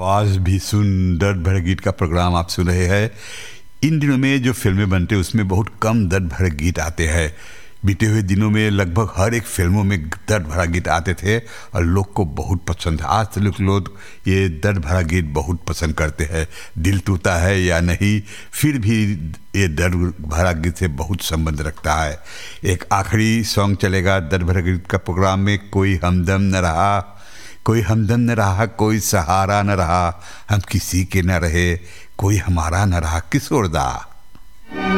आवाज़ भी सुन दर्द भरे गीत का प्रोग्राम आप सुन रहे हैं। इन दिनों में जो फिल्में बनते हैं उसमें बहुत कम दर्द भरे गीत आते हैं। बीते हुए दिनों में लगभग हर एक फिल्मों में दर्द भरा गीत आते थे और लोग को बहुत पसंद है। आज तक लोग ये दर्द भरा गीत बहुत पसंद करते हैं। दिल टूटा है या नहीं, फिर भी ये दर्द भरा गीत से बहुत संबंध रखता है। एक आखिरी सॉन्ग चलेगा दर्द भरा गीत का प्रोग्राम में, कोई हमदम न रहा, कोई हमदम न रहा, कोई सहारा न रहा, हम किसी के न रहे, कोई हमारा न रहा, किशोर दा।